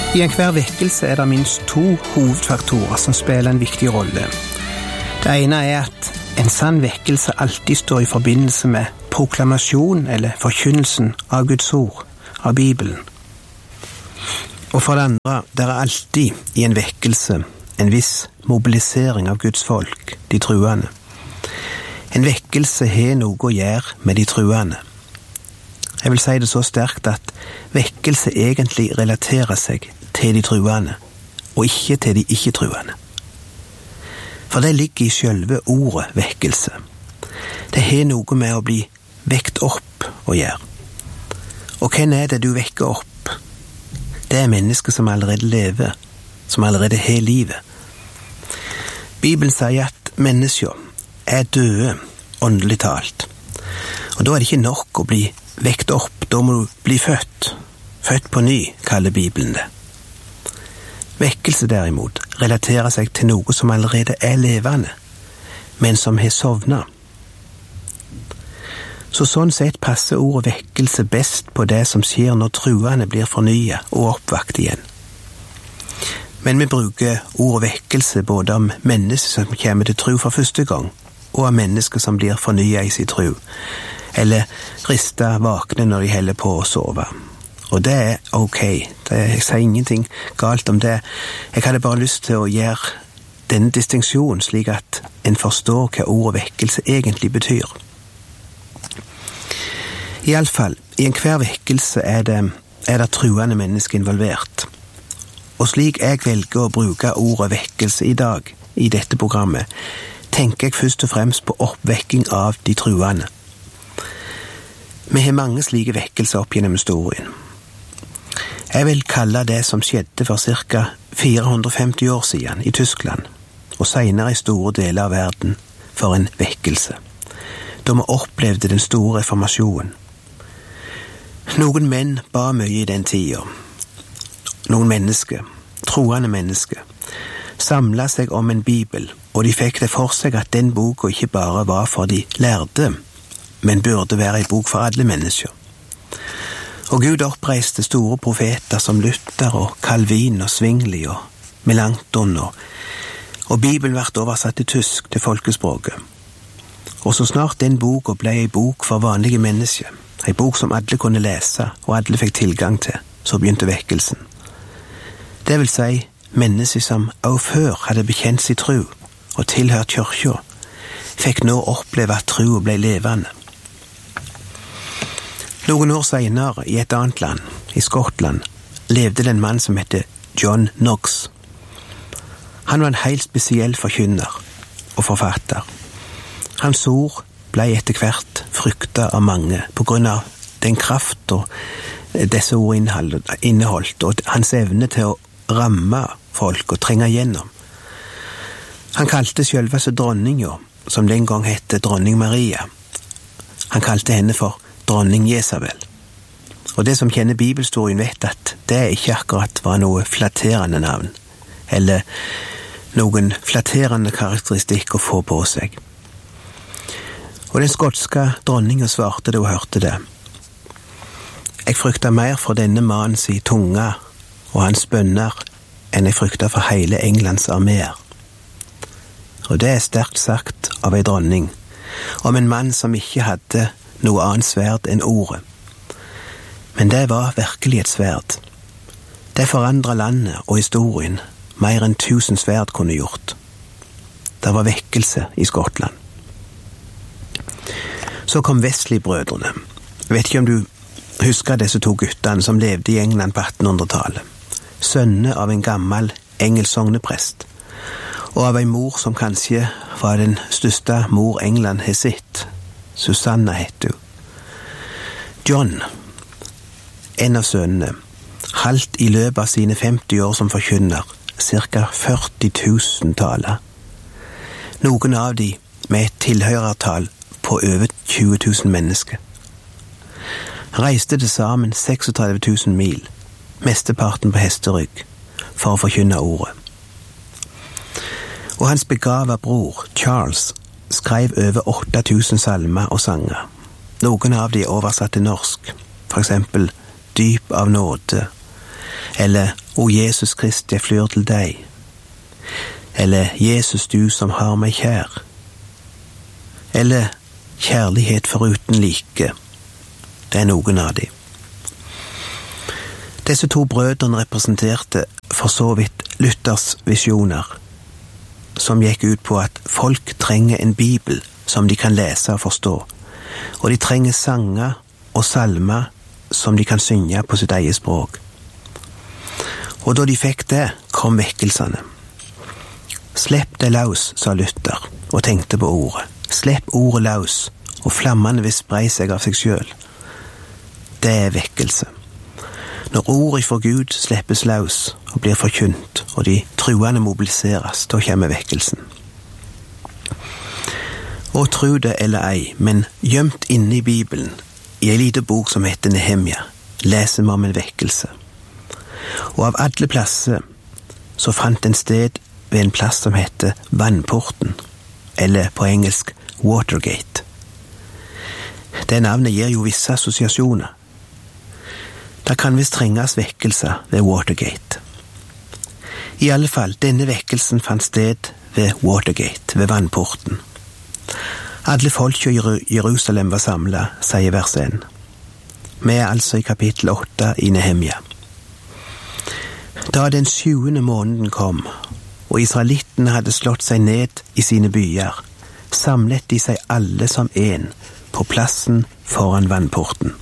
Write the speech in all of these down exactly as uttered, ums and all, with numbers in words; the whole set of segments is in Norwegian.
I enhver vekkelse er det minst to hovedfaktorer som spiller en viktig rolle. Det ene er at en sann vekkelse alltid står i forbindelse med proklamasjon eller forkynnelsen av Guds ord, av Bibelen. Og for det andre, det er alltid i en vekkelse en viss mobilisering av Guds folk, de truende. En vekkelse har noe å gjøre med de truende. Jeg vil si det så sterkt at vekkelse egentlig relaterer seg til de truende, og ikke til de ikke-truende. For det ligger i selve ordet vekkelse. Det har noe med å bli vekt opp å gjøre. Og hvem er det du vekker opp? Det er mennesker som allerede lever, som allerede har livet. Bibelen sier at mennesker er døde, åndelig talt. Og da er det ikke nok å bli vekt opp, da må du bli født. Født på ny, kaller Bibelen det. Vekkelse derimot relaterer seg til noe som allerede er levende, men som har sovnet. Så sånn sett passer ordet vekkelse best på det som skjer når truende blir fornyet og oppvakt igjen. Men vi bruker ordet vekkelse både om mennesker som kommer til tro for første gang, og om mennesker som blir fornyet i sin tro, eller ristet vakne når de heller på å sove. Og det er ok, det, jeg sier ingenting galt om det. Jeg hadde bare lyst til å gjøre denne distinksjonen slik at en forstår hva ordet vekkelse egentlig betyr. I alle fall, i enhver vekkelse er det, er det truende mennesker involvert. Og slik jeg velger å bruke ordet vekkelse i dag, i dette programmet, tenker jeg først og fremst på oppvekking av de truende. Vi har mange slike vekkelser opp gjennom historien. Jeg vil kalle det som skjedde for ca. fire hundre og femti år siden i Tyskland, og senere i store deler av verden, for en vekkelse, da vi opplevde den store reformasjonen. Noen menn ba mye i den tida. Noen mennesker, troende mennesker, samlet seg om en bibel, og de fikk det for seg at den boka ikke bare var for de lærde, men burde være en bok for alle mennesker. Og Gud oppreiste store profeter som Luther og Calvin og Zwingli og Melanchthon, og, og Bibelen ble oversatt til tysk, til folkespråket. Og så snart den boka ble en bok for vanlige mennesker, en bok som alle kunne lese og alle fikk tilgang til, så begynte vekkelsen. Det vil si, mennesker som også før hadde bekjent sin tro og tilhørt kirka, fikk nå oppleve at troa ble levende. Noen år senere, i et annet land, i Skottland, levde det en mann som heter John Knox. Han var en helt spesiell forkynner og forfatter. Hans ord ble etter hvert fryktet av mange på grunn av den kraft og disse ord inneholdt, og hans evne til å ramme folk og trenge gjennom. Han kalte selveste dronninga, som den gang hette dronning Maria. Han kalte henne for dronning Jesabel. Og det som kjenner bibelhistorien vet at det ikke akkurat var noe flatterende navn, eller noen flatterende karakteristikk å få på seg. Og den skotske dronningen svarte da hun hørte det. Jeg frykter mer for denne mannens tunga og hans bønner enn jeg frykter for hele Englands arméer. Og det er sterkt sagt av en dronning, om en mann som ikke hadde noe annet sverd enn ordet. Men det var virkelig et sverd. Det forandret landet og historien mer enn tusen sverd kunne gjort. Det var vekkelse i Skottland. Så kom Wesley-brødrene. Jeg vet ikke om du husker disse to guttene som levde i England på attenhundretallet. Sønner av en gammel engelsk sogneprest, og av en mor som kanskje var den største mor England har sett. Susanna heter hun. John, en av sønnene, halvt i løpet av sine femti år som forkynner, cirka førti tusen taler. Noen av de med et tilhørertall på over tjue tusen mennesker. Han reiste til sammen treksogtretive tusen mil, mesteparten på hesterygg, for å forkynne ordet. Og hans begava bror, Charles, skrev over åtte tusen salmer og sanger. Noen av de er oversatt til norsk, for eksempel Dyp av nåde, Eller «O Jesus Krist, jeg flyr til deg», eller «Jesus, du som har meg kjær», eller «Kjærlighet foruten like». Det er noen av de. Disse to brødrene representerte for så vidt Luthers visjoner, som gikk ut på at folk trenger en bibel som de kan lese og forstå, og de trenger sanger og salmer som de kan synge på sitt eget språk. Og da de fikk det, kom vekkelsene. Slipp det løs, sa Luther, og tenkte på ordet. Slipp ordet løs, og flammene vil spre seg av seg selv. Det er vekkelse. Når ordet for Gud slippes løs og blir forkynt, og de truende mobiliseres, da kommer vekkelsen. Og tro det eller ei, men gjemt inne i Bibelen, i en liten bok som heter Nehemia, leser vi om en vekkelse. Og av alle plasser så fant en sted ved en plass som heter Vannporten, eller på engelsk Watergate. Det navnet gir jo visse assosiasjoner. Det kan visst trenges vekkelse ved Watergate. I alle fall, denne vekkelsen fant sted ved Watergate, ved Vannporten. Alle folk i Jerusalem var samlet, sier vers én. Vi er altså i kapittel åtte i Nehemia. Da den sjuende måneden kom, og israelittene hadde slått seg ned i sine byer, samlet de seg alle som en på plassen foran Vannporten.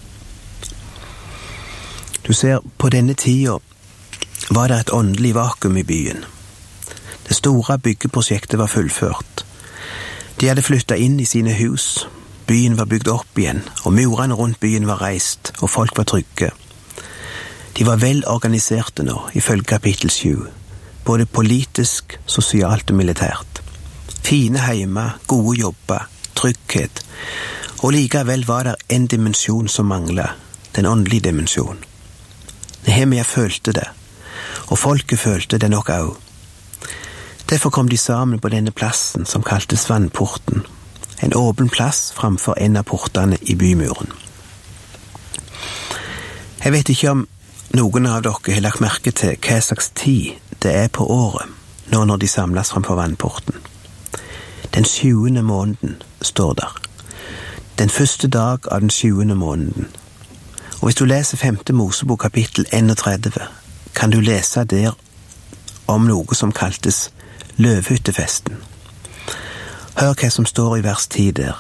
Du ser, på denne tida var det et åndelig vakuum i byen. Det store byggeprosjektet var fullført. De hadde flyttet inn i sine hus, byen var bygd opp igjen, og murene rundt byen var reist, og folk var trygge. De var vel organiserte nå, ifølge kapittel sju, både politisk, sosialt og militært. Fine heime, gode jobber, trygghet, og likevel var det en dimensjon som manglet, den åndelige dimensjonen. Nehemia følte det, og folket følte det nok også. Derfor kom de sammen på denne plassen som kaltes Vannporten, en åpen plass framfor en av portene i bymuren. Jeg vet ikke om noen av dere har lagt merke til hva slags tid det er på året, nå når de samles framfor Vannporten. Den sjuende måneden står der. Den første dag av den sjuende måneden. Og hvis du leser femte Mosebok kapittel enogtredve, kan du lese der om noe som kaltes løvhyttefesten. Hør hva som står i vers ti der.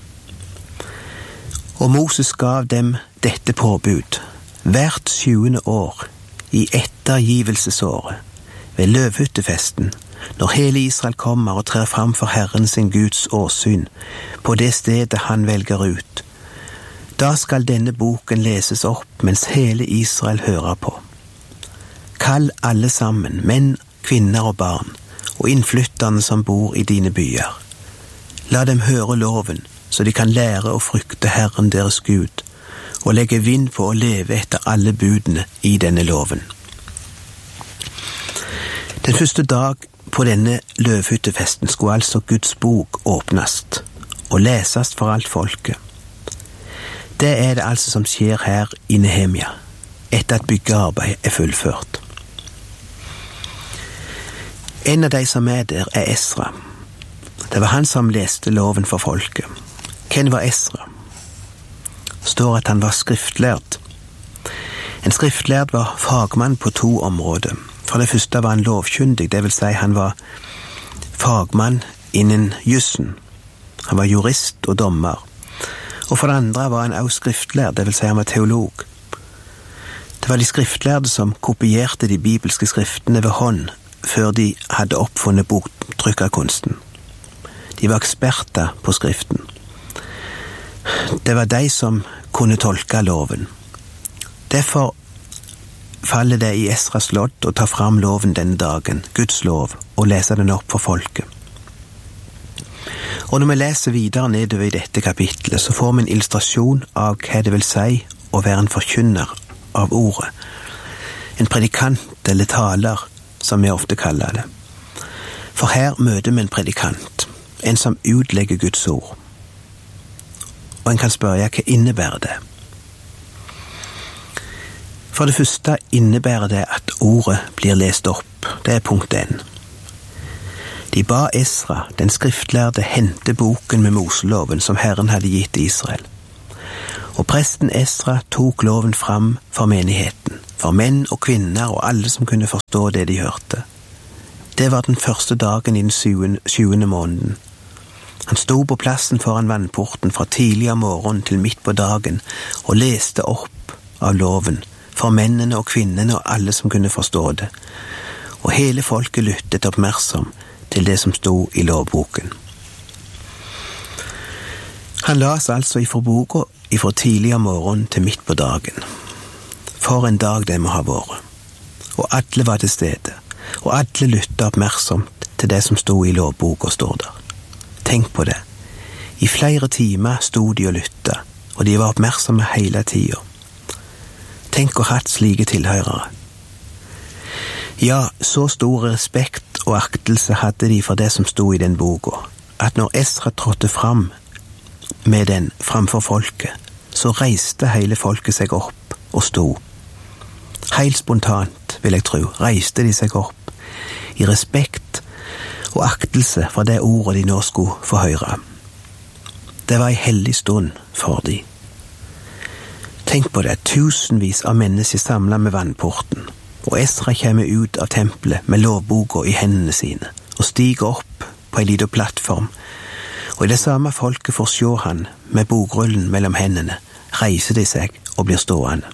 Og Moses gav dem dette påbud, hvert sjuende år, i ettergivelsesåret, ved løvhyttefesten, når hele Israel kommer og trer fram for Herren sin Guds åsyn, på det stedet han velger ut. Da skal denne boken leses opp mens hele Israel hører på. Kall alle sammen, menn, kvinner og barn, og innflytterne som bor i dine byer. La dem høre loven, så de kan lære å frykte Herren deres Gud, og legge vind på å leve etter alle budene i denne loven. Den første dag på denne løvhyttefesten skulle altså Guds bok åpnast, og lesast for alt folket. Det er det altså som skjer her i Nehemia, etter at byggearbeid er fullført. En av de som er der er Esra. Det var han som leste loven for folket. Hvem var Esra? Står at han var skriftlærd. En skriftlærd var fagmann på to områder. For det første var han lovkyndig, det vil si han var fagmann innen jussen. Han var jurist og dommer. Og for det andre var han også skriftlærd, det vil si han var teolog. Det var de skriftlærde som kopierte de bibelske skriftene ved hånd, før de hadde oppfunnet boktrykkerkunsten. De var eksperter på skriften. Det var de som kunne tolke loven. Derfor faller det i Esras lodd å ta fram loven denne dagen, Guds lov, og lese den opp for folket. Og når vi leser videre nedover i dette kapitlet, så får vi en illustrasjon av hva det vil si å være en forkynner av ordet. En predikant eller taler, som vi ofte kaller det. For her møter vi en predikant, en som utlegger Guds ord. Og en kan spørre, hva innebærer det? For det første innebærer det at ordet blir lest opp. Det er punkt én. De ba Esra, den skriftlærde, hente boken med Moseloven som Herren hadde gitt Israel. Og presten Esra tok loven fram for menigheten, for menn og kvinner og alle som kunne forstå det de hørte. Det var den første dagen i den sjuende måneden. Han sto på plassen foran vannporten fra tidlig om morgenen til midt på dagen og leste opp av loven for mennene og kvinnene og alle som kunne forstå det. Og hele folket lyttet oppmerksom til det som sto i lovboken. Han las altså ifra boka ifra tidlig om morgenen til midt på dagen. For en dag det må ha vært. Og alle var til stede, og alle lyttet oppmerksomt til det som sto i lovboka, står der. Tenk på det. I flere timer sto de og lyttet, og de var oppmerksomme hele tiden. Tenk å ha hatt slike tilhørere. Ja, så stor respekt og aktelse hadde de for det som sto i den boka, at når Esra trådte fram med den framfor folket, så reiste hele folket seg opp og sto. Helt spontant, vil jeg tro, reiste de seg opp, i respekt og aktelse for det ordet de nå skulle få høre. Det var en hellig stund for de. Tenk på det, tusenvis av mennesker samlet med vannporten, og Esra kommer ut av tempelet med lovboka i hendene sine, og stiger opp på en liten plattform, og i det samme folket får se han med bokrullen mellom hendene, reiser de seg og blir stående.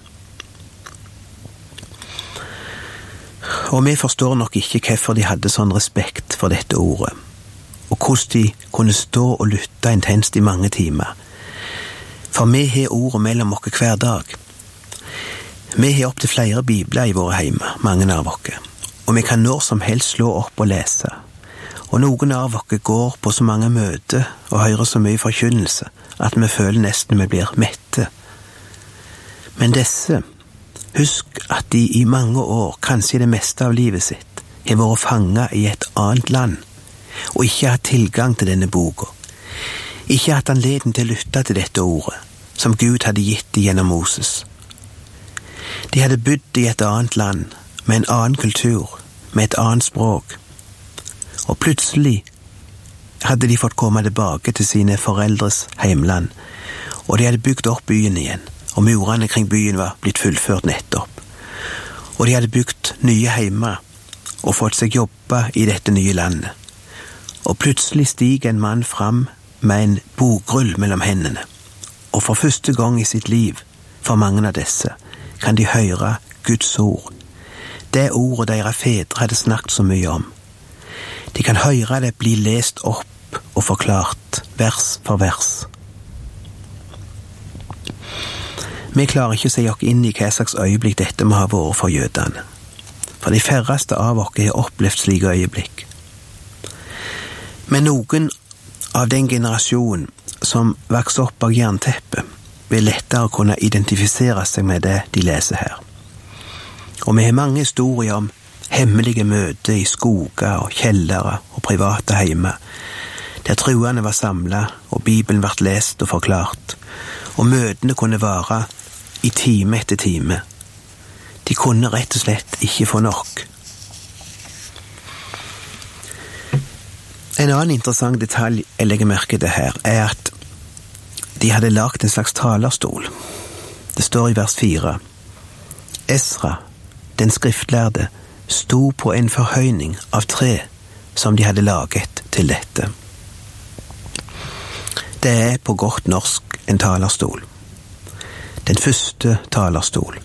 Og vi forstår nok ikke hvorfor de hadde sånn respekt for dette ordet, og hvordan de kunne stå og lytte intenst i mange timer. For vi har ordet mellom oss hver dag. Vi har opp til flere bibler i våre heimer, mange av oss, og vi kan når som helst slå opp og lese. Og noen av oss går på så mange møter og hører så mye forkynnelse at vi føler nesten vi blir mette. Men disse, husk at de i mange år, kanskje i det meste av livet sitt, har vært fanget i et annet land, og ikke hatt tilgang til denne boka. Ikke hatt anledning til å lytte til dette ordet, som Gud hadde gitt dem gjennom Moses. De hadde bodd i et annet land, med en annen kultur, med et annet språk. Og plutselig hadde de fått komme tilbake til sine foreldres heimland, og de hadde bygd opp byen igjen, og murene kring byen var blitt fullført nettopp. Og de hadde bygd nye heimer, og fått seg jobbe i dette nye landet. Og plutselig stiger en mann fram med en bokrull mellom hendene, og for første gang i sitt liv, for mange av disse, kan de høre Guds ord. Det ordet deres fedre hadde snakket så mye om. De kan høre det bli lest opp og forklart, vers for vers. Vi klarer ikke å se oss inn i hva slags øyeblikk dette må ha vært for jødene, for de færreste av oss har opplevd slike øyeblikk. Men noen av den generasjonen som vokser opp av jernteppet, vil lettere kunne identifisere seg med det de leser her. Og vi har mange historier om hemmelige møter i skoger og kjellere og private heimer, der truene var samlet og Bibelen ble lest og forklart, og møtene kunne vare i time etter time. De kunne rett og slett ikke få nok. En annen interessant detalj jeg legger merke til her, er at de hadde lagt en slags talerstol. Det står i vers fire. Esra, den skriftlærde, sto på en forhøyning av tre som de hadde laget til dette. Det er på godt norsk en talerstol. Den første talerstol.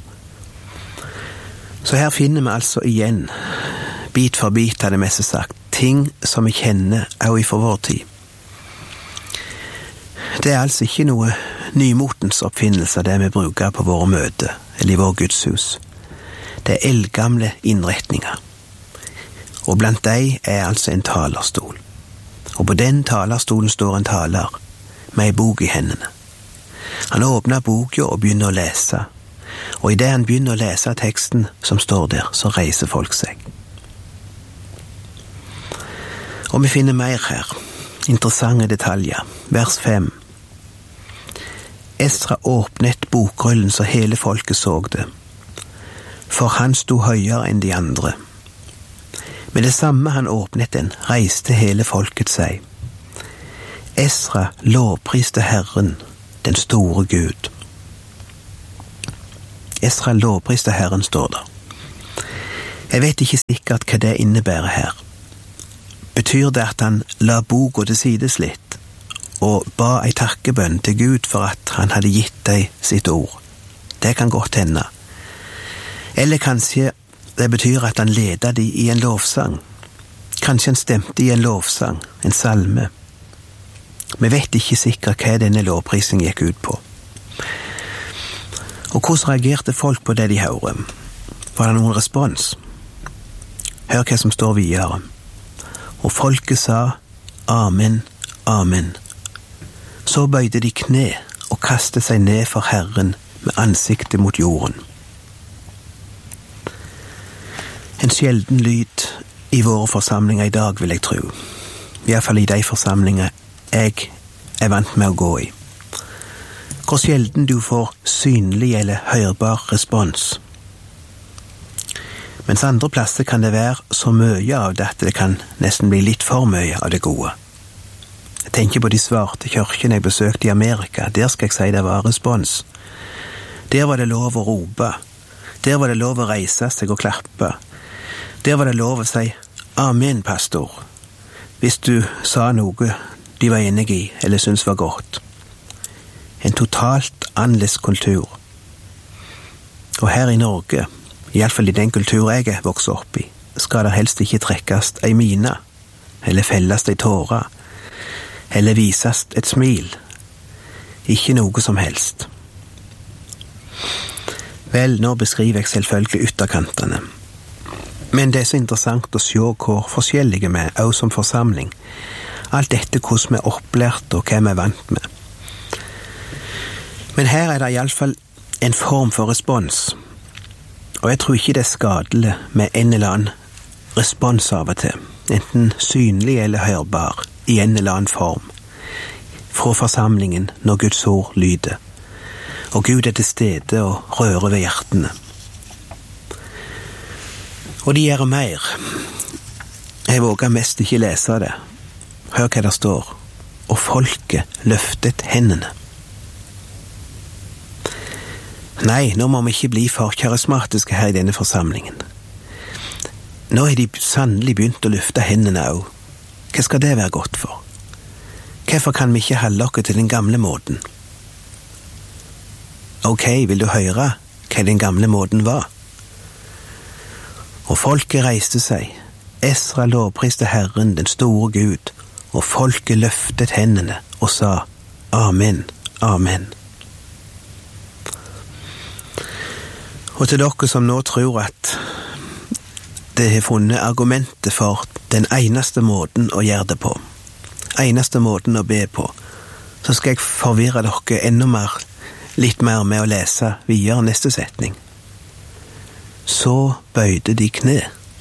Så her finner vi altså igjen, bit for bit hadde mest sagt, ting som vi kjenner også i for vår tid. Det er altså ikke noe nymotens oppfinnelse det vi bruker på våre møter eller i vår gudshus. Det er eldgamle innretninger. Og blant dem er altså en talerstol. Og på den talerstolen står en taler med en bok i hendene. Han åpner boka og begynner å lese. Og i det han begynner å lese teksten som står der, så reiser folk seg. Og vi finner mer her. Interessante detaljer. Vers fem. Esra åpnet bokrullen så hele folket så det. for han sto høyere enn de andre. Med det samme han åpnet den, reiste hele folket seg. Esra lovpriste Herren, den store Gud. Esra lovpriste Herren, står der. Jeg vet ikke sikkert hva det innebærer her. Betyr det at han la boka til sides litt, og ba ei takkebønn til Gud for at han hadde gitt deg sitt ord? Det kan godt hende. Eller kanskje det betyr at han leda de i en lovsang. Kanskje han stemte i en lovsang, en salme. Vi vet ikke sikkert hva denne lovprisen gikk ut på. Og hvordan reagerte folk på det de hører? Var det noen respons? Hør hva som står videre. Og folket sa, Amen, Amen. Så bøyde de kne og kastet seg ned for Herren med ansiktet mot jorden. En sjelden lyd i våre forsamlinger i dag, vil jeg tro. I hvert fall i de forsamlinger jeg er vant med å gå i. Hvor sjelden du får synlig eller hørbar respons. Mens andre plasser kan det være så mye av det at det kan nesten bli litt for mye av det gode. Jeg tenker på de svarte kirkene jeg besøkte i Amerika. Der skal jeg si det var respons. Der var det lov å rope. Der var det lov å reise seg og klappe. Der var det lov å si Amen, pastor, hvis du sa noe de var enig i eller syntes var godt. En totalt annerledes kultur. Og her i Norge, i alle fall i den kultur jeg er vokst opp i, skal det helst ikke trekkes ei mine, eller felles ei tåre, eller vises et smil. Ikke noe som helst. Vel, nå beskriver jeg selvfølgelig ytterkantene. Men det er så interessant å se hvor forskjellige vi er, også som forsamling. Alt dette hvordan vi er opplært og hva vi er vant med. Men her er det i alle fall en form for respons. Og jeg tror ikke det er skadelig med en eller annen respons av og til, enten synlig eller hørbar, i en eller annen form, fra forsamlingen når Guds ord lyder. Og Gud er til stede og rører ved hjertene. Og de gjør mer. Jeg våger mest ikke lese det. Hør hva det står. Og folket løftet hendene. Nei, nå må vi ikke bli for karismatiske her i denne forsamlingen. Nå har de sannelig begynt å løfte hendene også. Hva skal det være godt for? Hvorfor kan vi ikke holde oss til den gamle måten? Ok, vil du høre hva den gamle måten var? Og folket reiste seg. Esra lovpriste Herren, den store Gud, og folket løftet hendene og sa, Amen, Amen. Og til dere som nå tror at det har funnet argumentet for den eneste måten å gjøre det på, eneste måten å be på, så skal jeg forvirre dere enda mer, litt mer med å lese videre neste setning. Så bøyde de kne.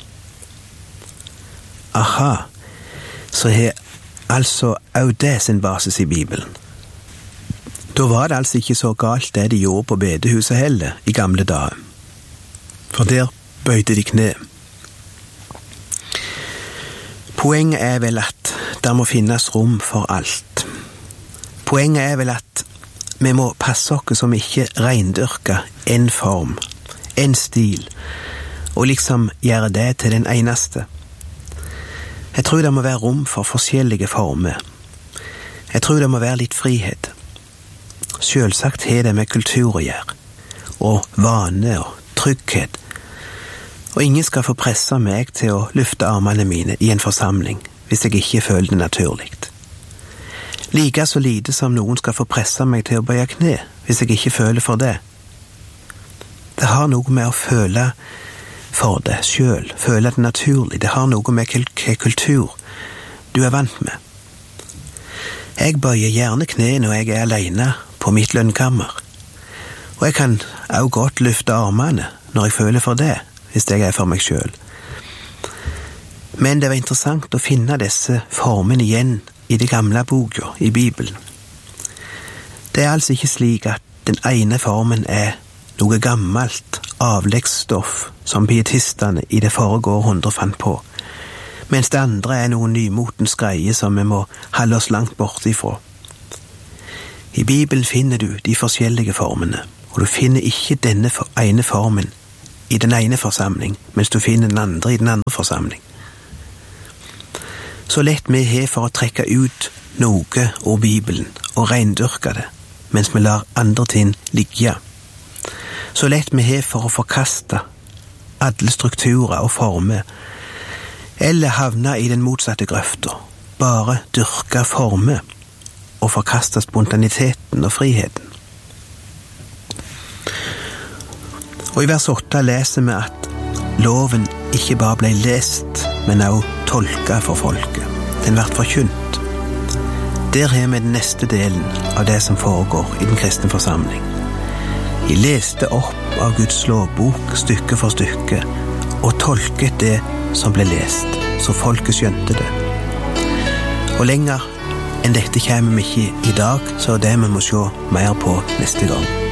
Aha, så har altså også det sin basis i Bibelen. Da var det altså ikke så galt det de gjorde på bedehuset heller i gamle dager. For der bøyde de kne. Poenget er vel at det må finnes rom for alt. Poenget er vel at vi må passe oss som ikke reindyrker en form, en stil, og liksom gjøre det til den eneste. Jeg tror det må være rom for forskjellige former. Jeg tror det må være litt frihet. Selvsagt har det med kultur å gjøre, og vane og trygghet. Og ingen skal få presse meg til å løfte armene mine i en forsamling, hvis jeg ikke føler det naturlig. Like så lite som noen skal få presse meg til å bøye kne, hvis jeg ikke føler for det. Det har noe med å føle for det selv, føle det naturlig. Det har noe med hvilken kultur du er vant med. Jeg bøyer gjerne kne når jeg er alene på mitt lønnkammer. Og jeg kan også godt løfte armene når jeg føler for det, hvis jeg er for meg selv. Men det var interessant å finne disse formene igjen i det gamle boka, i Bibelen. Det er altså ikke slik at den ene formen er noe gammelt, avleggsstoff som pietistene i det forrige århundre fant på, mens det andre er noen nymotens greie som vi må holde oss langt borte ifra. I Bibelen finner du de forskjellige formene, og du finner ikke denne ene formen i den ene forsamling, mens du finner den andre i den andre forsamling. Så lett vi har for å trekke ut noe av Bibelen og reindyrke det, mens vi lar andre ting ligge. Så lett vi har for å forkaste alle strukturer og former, eller havne i den motsatte grøfta, bare dyrke former og forkaste spontaniteten og friheten. Og i vers åtte leser vi at loven ikke bare ble lest, men også tolket for folket. Den ble forkynt. Der har vi den neste delen av det som foregår i den kristne forsamling. De leste opp av Guds lovbok stykke for stykke, og tolket det som ble lest, så folket skjønte det. Og lenger enn dette kommer vi ikke i dag, så det vi må se mer på neste gang.